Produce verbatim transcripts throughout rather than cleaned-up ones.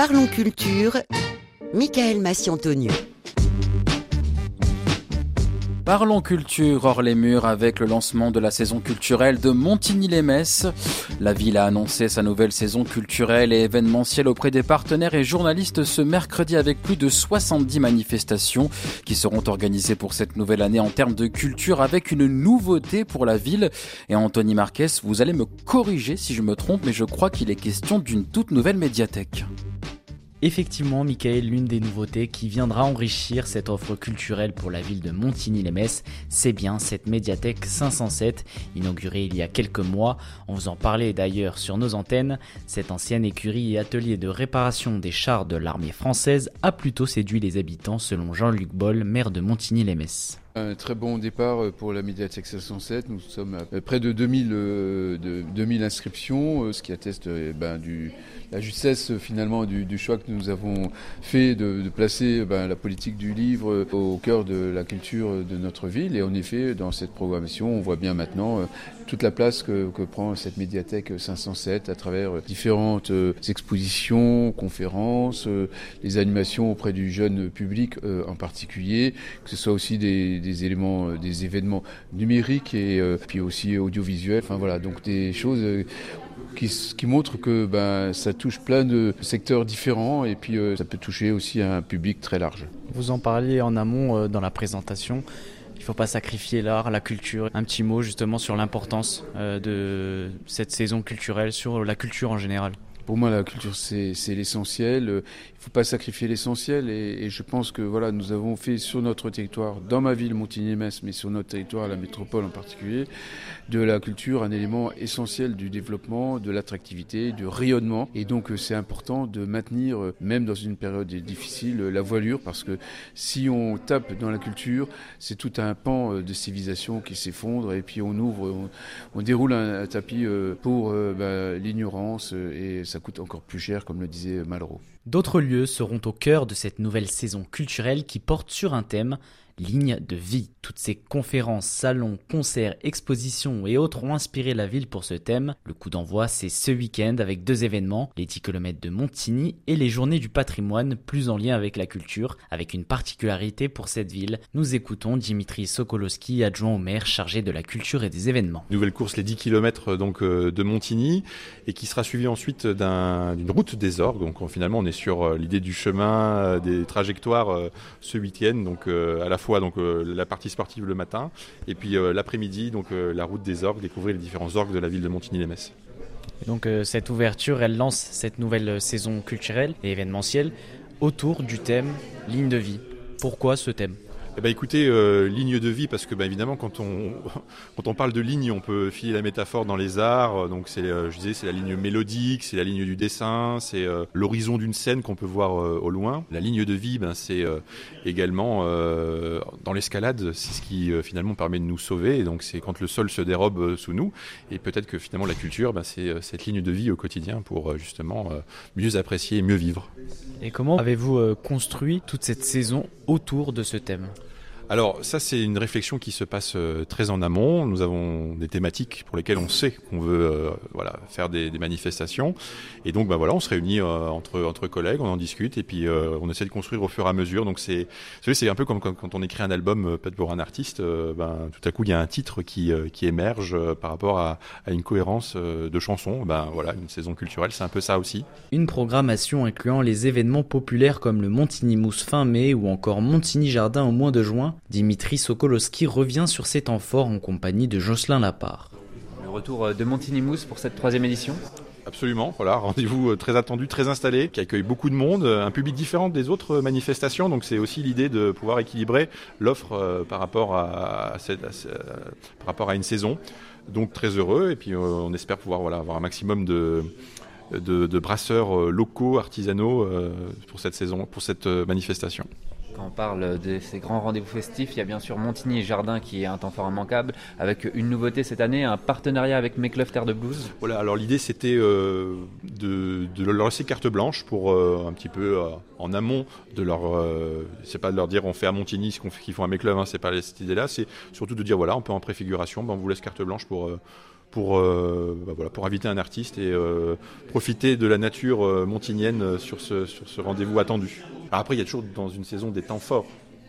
Parlons culture, Michael Massiantonieu. Parlons culture hors les murs avec le lancement de la saison culturelle de Montigny-lès-Metz. La ville a annoncé sa nouvelle saison culturelle et événementielle auprès des partenaires et journalistes ce mercredi avec plus de soixante-dix manifestations qui seront organisées pour cette nouvelle année en termes de culture avec une nouveauté pour la ville. Et Anthony Marquez, vous allez me corriger si je me trompe, mais je crois qu'il est question d'une toute nouvelle médiathèque. Effectivement, Michael, l'une des nouveautés qui viendra enrichir cette offre culturelle pour la ville de Montigny-lès-Metz, c'est bien cette médiathèque cinq cent sept, inaugurée il y a quelques mois. On vous en parlait d'ailleurs sur nos antennes. Cette ancienne écurie et atelier de réparation des chars de l'armée française a plutôt séduit les habitants, selon Jean-Luc Boll, maire de Montigny-lès-Metz. Un très bon départ pour la médiathèque cinq cent sept. Nous sommes à près de deux mille, euh, de deux mille inscriptions, ce qui atteste eh ben, du, la justesse finalement du, du choix que nous avons fait de, de placer ben, la politique du livre au cœur de la culture de notre ville. Et en effet, dans cette programmation, on voit bien maintenant euh, toute la place que, que prend cette médiathèque cinq cent sept à travers différentes euh, expositions, conférences, euh, les animations auprès du jeune public euh, en particulier, que ce soit aussi des des éléments, des événements numériques et euh, puis aussi audiovisuels. Enfin voilà, donc des choses euh, qui, qui montrent que ben, ça touche plein de secteurs différents et puis euh, ça peut toucher aussi un public très large. Vous en parliez en amont euh, dans la présentation. Il ne faut pas sacrifier l'art, la culture. Un petit mot justement sur l'importance euh, de cette saison culturelle, sur la culture en général. Pour moi, la culture, c'est, c'est l'essentiel. Il ne faut pas sacrifier l'essentiel. Et, et je pense que voilà, nous avons fait sur notre territoire, dans ma ville, Montigny-lès-Metz, mais sur notre territoire, la métropole en particulier, de la culture un élément essentiel du développement, de l'attractivité, du rayonnement. Et donc, c'est important de maintenir, même dans une période difficile, la voilure, parce que si on tape dans la culture, c'est tout un pan de civilisation qui s'effondre. Et puis, on ouvre, on, on déroule un, un tapis pour euh, bah, l'ignorance et ça coûte encore plus cher, comme le disait Malraux. D'autres lieux seront au cœur de cette nouvelle saison culturelle qui porte sur un thème, ligne de vie. Toutes ces conférences, salons, concerts, expositions et autres ont inspiré la ville pour ce thème. Le coup d'envoi, c'est ce week-end avec deux événements, les dix kilomètres de Montigny et les journées du patrimoine, plus en lien avec la culture, avec une particularité pour cette ville. Nous écoutons Dimitri Sokolowski, adjoint au maire chargé de la culture et des événements. Nouvelle course, les dix kilomètres donc, de Montigny, et qui sera suivie ensuite d'un, d'une route des orgues. Donc finalement, on est sur l'idée du chemin, des trajectoires ce week-end, donc à la fois donc, la partie sportive le matin et puis euh, l'après-midi donc euh, la route des orgues, découvrir les différents orgues de la ville de Montigny-lès-Metz. Et donc euh, cette ouverture, elle lance cette nouvelle saison culturelle et événementielle autour du thème ligne de vie. Pourquoi ce thème ? Eh ben écoutez, euh, ligne de vie, parce que ben évidemment quand on quand on parle de ligne, on peut filer la métaphore dans les arts. Donc c'est, euh, je disais, c'est la ligne mélodique, c'est la ligne du dessin, c'est euh, l'horizon d'une scène qu'on peut voir euh, au loin. La ligne de vie, ben c'est euh, également euh, dans l'escalade, c'est ce qui euh, finalement permet de nous sauver. Et donc c'est quand le sol se dérobe euh, sous nous. Et peut-être que finalement la culture, ben c'est euh, cette ligne de vie au quotidien pour euh, justement euh, mieux apprécier et mieux vivre. Et comment avez-vous euh, construit toute cette saison autour de ce thème ? Alors ça, c'est une réflexion qui se passe euh, très en amont. Nous avons des thématiques pour lesquelles on sait qu'on veut euh, voilà, faire des, des manifestations. Et donc bah, voilà, on se réunit euh, entre, entre collègues, on en discute et puis euh, on essaie de construire au fur et à mesure. Donc c'est, c'est un peu comme quand, quand on écrit un album euh, peut-être pour un artiste, euh, ben, tout à coup il y a un titre qui, euh, qui émerge euh, par rapport à, à une cohérence euh, de chansons. Ben, voilà, une saison culturelle, c'est un peu ça aussi. Une programmation incluant les événements populaires comme le Montigny Mousse fin mai ou encore Montigny Jardin au mois de juin. Dimitri Sokolowski revient sur ces temps forts en compagnie de Jocelyn Lapart. Le retour de Montigny Mousse pour cette troisième édition ? Absolument, voilà, rendez-vous très attendu, très installé, qui accueille beaucoup de monde, un public différent des autres manifestations, donc c'est aussi l'idée de pouvoir équilibrer l'offre euh, par rapport à, à, cette, à, par rapport à une saison. Donc très heureux, et puis euh, on espère pouvoir voilà, avoir un maximum de, de, de brasseurs locaux, artisanaux euh, pour cette saison, pour cette manifestation. Quand on parle de ces grands rendez-vous festifs, il y a bien sûr Montigny Jardin qui est un temps fort immanquable, avec une nouveauté cette année, un partenariat avec Make Love Terre de Blues. Voilà, alors l'idée c'était euh, de, de leur laisser carte blanche pour euh, un petit peu euh, en amont de leur, euh, c'est pas de leur dire on fait à Montigny ce qu'on fait, qu'ils font à Make Love, hein, c'est pas cette idée-là, c'est surtout de dire voilà, on peut en préfiguration, ben, on vous laisse carte blanche pour euh, pour, euh, bah voilà, pour inviter un artiste et euh, profiter de la nature euh, montignienne sur ce, sur ce rendez-vous attendu. Alors après, il y a toujours dans une saison des temps forts.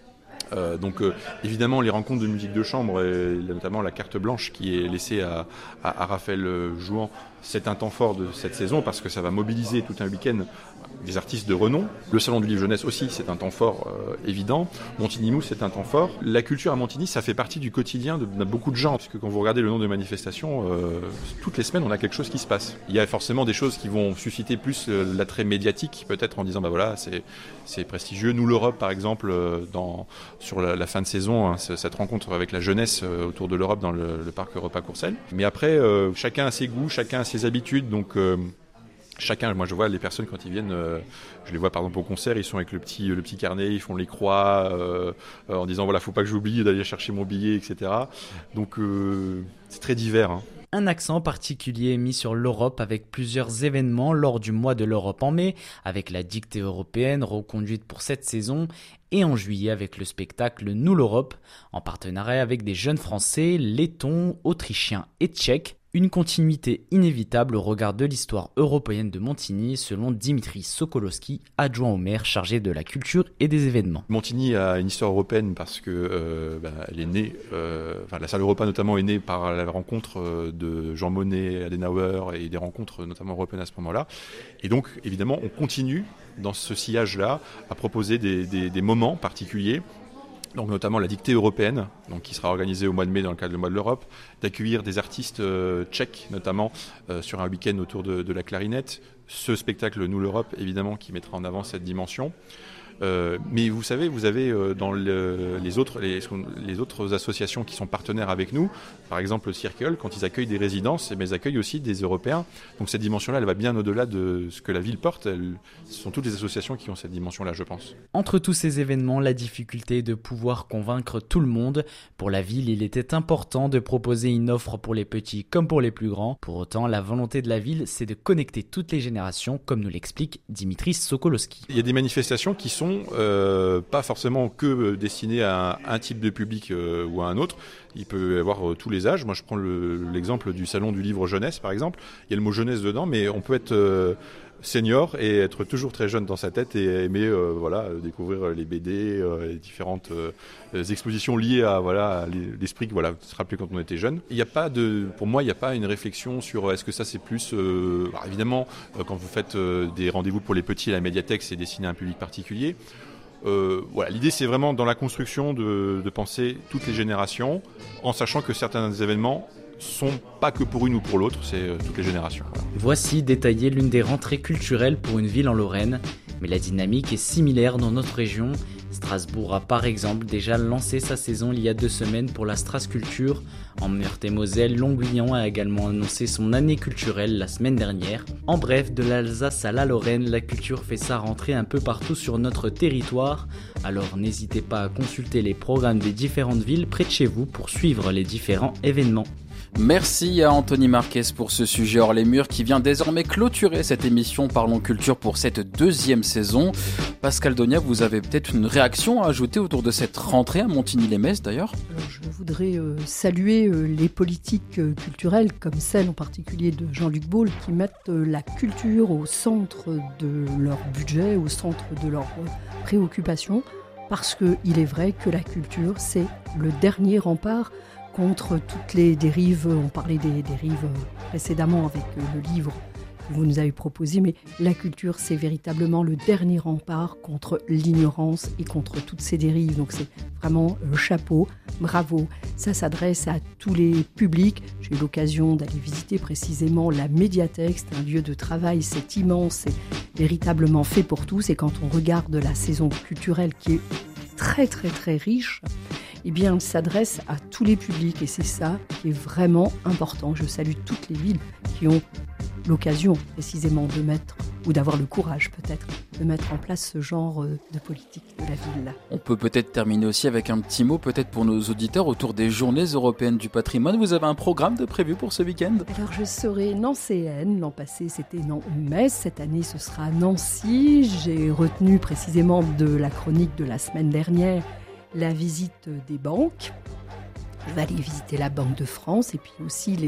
Euh, donc euh, évidemment les rencontres de musique de chambre et notamment la carte blanche qui est laissée à, à, à Raphaël Jouan, c'est un temps fort de cette saison parce que ça va mobiliser tout un week-end des artistes de renom. Le salon du livre jeunesse aussi, c'est un temps fort euh, évident. Montigny-Mousse, c'est un temps fort. La culture à Montigny, ça fait partie du quotidien de, de beaucoup de gens, puisque quand vous regardez le nombre de manifestations, euh, toutes les semaines on a quelque chose qui se passe. Il y a forcément des choses qui vont susciter plus euh, l'attrait médiatique, peut-être en disant bah voilà, c'est, c'est prestigieux. Nous l'Europe par exemple, euh, dans sur la, la fin de saison, hein, cette rencontre avec la jeunesse euh, autour de l'Europe dans le, le parc Repas-Courcelles. Mais après, euh, chacun a ses goûts, chacun a ses habitudes, donc euh, chacun, moi je vois les personnes quand ils viennent, euh, je les vois par exemple au concert, ils sont avec le petit, le petit carnet, ils font les croix euh, euh, en disant voilà, faut pas que j'oublie d'aller chercher mon billet, et cetera. Donc euh, c'est très divers. Hein. Un accent particulier est mis sur l'Europe avec plusieurs événements lors du mois de l'Europe en mai, avec la dictée européenne reconduite pour cette saison, et en juillet avec le spectacle Nous l'Europe, en partenariat avec des jeunes Français, lettons, autrichiens et tchèques. Une continuité inévitable au regard de l'histoire européenne de Montigny, selon Dimitri Sokolowski, adjoint au maire chargé de la culture et des événements. Montigny a une histoire européenne parce que euh, bah, elle est née, euh, enfin, la salle Europa notamment est née par la rencontre euh, de Jean Monnet, Adenauer et des rencontres notamment européennes à ce moment-là. Et donc évidemment on continue dans ce sillage-là à proposer des, des, des moments particuliers. Donc notamment la dictée européenne, donc qui sera organisée au mois de mai dans le cadre du mois de l'Europe, d'accueillir des artistes euh, tchèques notamment euh, sur un week-end autour de, de la clarinette. Ce spectacle Nous l'Europe évidemment qui mettra en avant cette dimension. Euh, mais vous savez, vous avez euh, dans le, les, autres, les, les autres associations qui sont partenaires avec nous, par exemple le Circle, quand ils accueillent des résidences, mais ils accueillent aussi des Européens. Donc cette dimension-là, elle va bien au-delà de ce que la ville porte. Elle, ce sont toutes les associations qui ont cette dimension-là, je pense. Entre tous ces événements, la difficulté est de pouvoir convaincre tout le monde. Pour la ville, il était important de proposer une offre pour les petits comme pour les plus grands. Pour autant, la volonté de la ville, c'est de connecter toutes les générations, comme nous l'explique Dimitri Sokolowski. Il y a des manifestations qui sont Euh, pas forcément que destiné à un, un type de public euh, ou à un autre. Il peut y avoir euh, tous les âges. Moi je prends le, l'exemple du salon du livre jeunesse par exemple. Il y a le mot jeunesse dedans, mais on peut être euh, senior et être toujours très jeune dans sa tête et aimer euh, voilà, découvrir les B D, euh, les différentes euh, expositions liées à voilà, l'esprit que voilà, se rappeler quand on était jeune. Il y a pas de, pour moi, il n'y a pas une réflexion sur est-ce que ça c'est plus... Euh, alors évidemment, euh, quand vous faites euh, des rendez-vous pour les petits à la médiathèque, c'est destiné à un public particulier. Euh, voilà, l'idée c'est vraiment dans la construction de, de penser toutes les générations en sachant que certains événements sont pas que pour une ou pour l'autre, c'est euh, toutes les générations. Voilà. Voici détaillé l'une des rentrées culturelles pour une ville en Lorraine, mais la dynamique est similaire dans notre région. Strasbourg a par exemple déjà lancé sa saison il y a deux semaines pour la Strasculture. En Meurthe-et-Moselle, Longuyon a également annoncé son année culturelle la semaine dernière. En bref, de l'Alsace à la Lorraine, la culture fait sa rentrée un peu partout sur notre territoire. Alors n'hésitez pas à consulter les programmes des différentes villes près de chez vous pour suivre les différents événements. Merci à Anthony Marquez pour ce sujet hors les murs qui vient désormais clôturer cette émission Parlons Culture pour cette deuxième saison. Pascal Donia, vous avez peut-être une réaction à ajouter autour de cette rentrée à Montigny-lès-Metz d'ailleurs ? Alors, je voudrais euh, saluer euh, les politiques euh, culturelles comme celle en particulier de Jean-Luc Baul qui mettent euh, la culture au centre de leur budget, au centre de leurs euh, préoccupations parce qu'il est vrai que la culture c'est le dernier rempart contre toutes les dérives. On parlait des dérives précédemment avec le livre que vous nous avez proposé, mais la culture, c'est véritablement le dernier rempart contre l'ignorance et contre toutes ces dérives. Donc c'est vraiment le chapeau, bravo. Ça s'adresse à tous les publics. J'ai eu l'occasion d'aller visiter précisément la médiathèque. C'est un lieu de travail, c'est immense, c'est véritablement fait pour tous. Et quand on regarde la saison culturelle qui est très très très riche, eh bien, elle s'adresse à tous les publics et c'est ça qui est vraiment important. Je salue toutes les villes qui ont l'occasion précisément de mettre, ou d'avoir le courage peut-être, de mettre en place ce genre de politique de la ville. On peut peut-être terminer aussi avec un petit mot peut-être pour nos auditeurs autour des Journées européennes du patrimoine. Vous avez un programme de prévu pour ce week-end ? Alors je serai nancéenne. L'an passé c'était Metz, cette année ce sera Nancy. J'ai retenu précisément de la chronique de la semaine dernière la visite des banques. Je vais aller visiter la Banque de France et puis aussi les,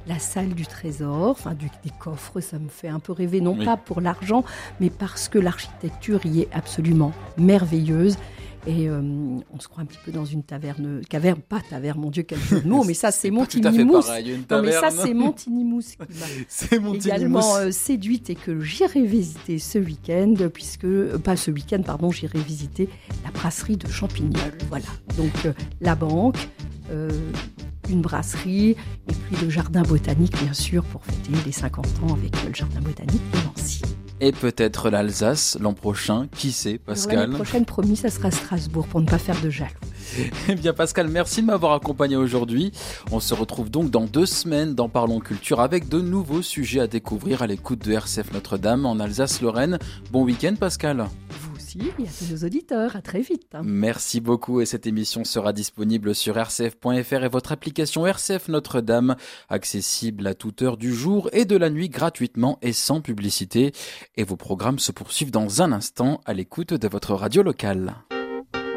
la salle du trésor, enfin du, des coffres, ça me fait un peu rêver, non Oui. pas pour l'argent, mais parce que l'architecture y est absolument merveilleuse. Et euh, on se croit un petit peu dans une taverne, caverne, pas taverne, mon Dieu, quel jeu de mots, mais ça c'est Pas tout à fait Montigny-Mousse. pareil, une Non mais ça taverne. c'est Montigny-Mousse qui m'a C'est Montigny-Mousse. également euh, séduite et que j'irai visiter ce week-end, puisque, euh, pas ce week-end, pardon, j'irai visiter la brasserie de Champignol. Voilà, donc euh, la banque, euh, une brasserie, et puis le jardin botanique, bien sûr, pour fêter les cinquante ans avec euh, le jardin botanique de Nancy. Et peut-être l'Alsace l'an prochain, qui sait, Alors, Pascal. l'année prochaine, promis, ça sera Strasbourg, pour ne pas faire de jaloux. Eh bien Pascal, merci de m'avoir accompagné aujourd'hui. On se retrouve donc dans deux semaines dans Parlons Culture avec de nouveaux sujets à découvrir à l'écoute de R C F Notre-Dame en Alsace-Lorraine. Bon week-end Pascal. Vous aussi, et à tous nos auditeurs, à très vite. hein. Merci beaucoup et cette émission sera disponible sur r c f point f r et votre application R C F Notre-Dame, accessible à toute heure du jour et de la nuit gratuitement et sans publicité. Et vos programmes se poursuivent dans un instant à l'écoute de votre radio locale.